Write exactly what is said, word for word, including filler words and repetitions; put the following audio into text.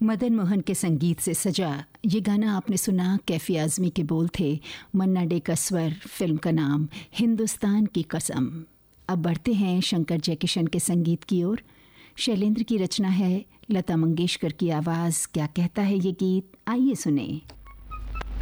मदन मोहन के संगीत से सजा ये गाना आपने सुना। कैफी आज़मी के बोल थे, मन्ना डे का स्वर, फिल्म का नाम हिंदुस्तान की कसम। अब बढ़ते हैं शंकर जयकिशन के संगीत की ओर। शैलेंद्र की रचना है, लता मंगेशकर की आवाज़। क्या कहता है ये गीत, आइए सुने।